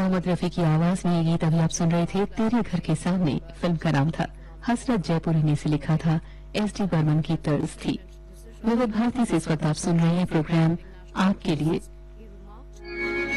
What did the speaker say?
मोहम्मद रफी की आवाज में ये गीत अभी आप सुन रहे थे तेरे घर के सामने। फिल्म का नाम था हसरत जयपुरी ने इसे लिखा था, एस.डी. बर्मन की तर्ज थी। विविध भारती से इस वक्त आप सुन रहे हैं प्रोग्राम आपके लिए।